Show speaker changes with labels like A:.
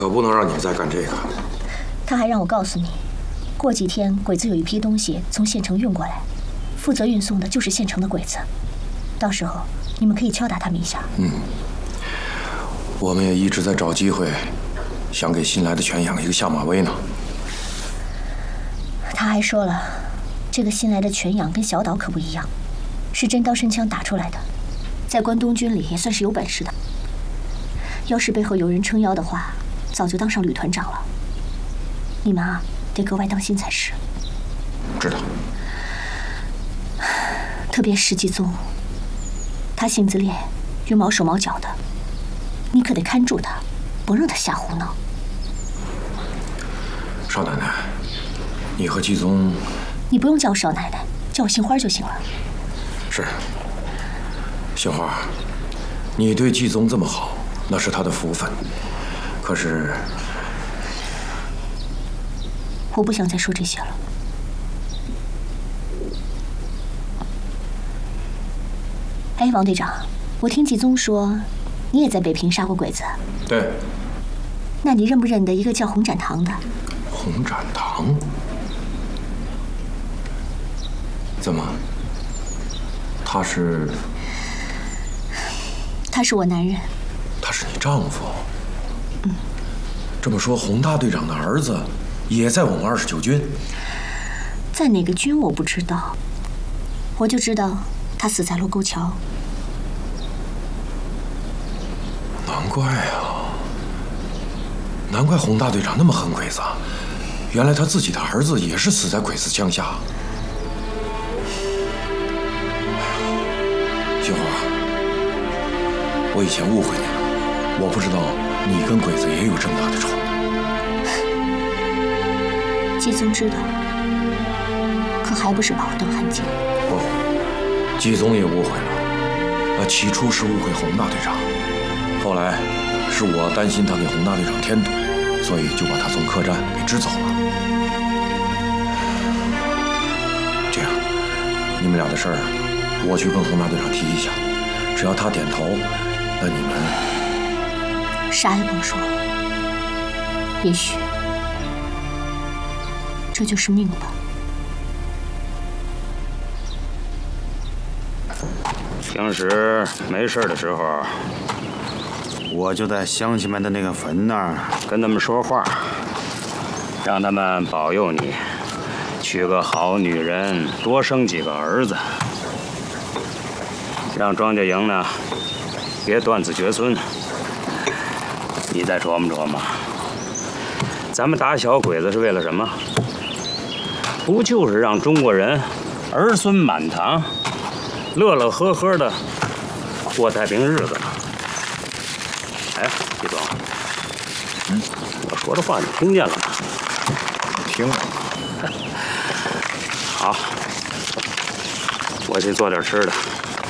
A: 可不能让你们再干这个。
B: 他还让我告诉你，过几天鬼子有一批东西从县城运过来，负责运送的就是县城的鬼子。到时候你们可以敲打他们一下。
A: 我们也一直在找机会，想给新来的犬养一个下马威呢。
B: 他还说了，这个新来的犬养跟小岛可不一样，是真刀真枪打出来的，在关东军里也算是有本事的。要是背后有人撑腰的话，早就当上旅团长了。你们啊，得格外当心才是。
A: 知道。
B: 特别是季宗，他性子烈，又毛手毛脚的，你可得看住他，甭让他瞎胡闹。
A: 少奶奶，你和季宗……
B: 你不用叫我少奶奶，叫我杏花就行了。
A: 是。杏花，你对季宗这么好，那是他的福分。可是，
B: 我不想再说这些了。哎，王队长，我听季宗说，你也在北平杀过鬼子。
A: 对。
B: 那你认不认得一个叫洪展堂的？
A: 洪展堂？怎么？他是？
B: 他是我男人。
A: 他是你丈夫？这么说，洪大队长的儿子也在我们29军？
B: 在哪个军我不知道，我就知道他死在卢沟桥。
A: 难怪啊！难怪洪大队长那么恨鬼子，原来他自己的儿子也是死在鬼子枪下。杏花，我以前误会你了，我不知道你跟鬼子也有这么大的仇。
B: 季宗知道，可还不是把我当汉奸。
A: 不，季宗也误会了。起初是误会洪大队长，后来是我担心他给洪大队长添堵，所以就把他从客栈给支走了。这样，你们俩的事儿，我去跟洪大队长提一下，只要他点头，那你们
B: 啥也甭说了。也许这就是命吧。
C: 平时没事的时候，我就在乡亲们的那个坟那儿跟他们说话，让他们保佑你娶个好女人，多生几个儿子，让庄稼营呢别断子绝孙。你再琢磨琢磨，咱们打小鬼子是为了什么？不就是让中国人儿孙满堂，乐乐呵呵的过太平日子吗？哎，季总，我说的话你听见了吗？
A: 听了。
C: 好，我去做点吃的，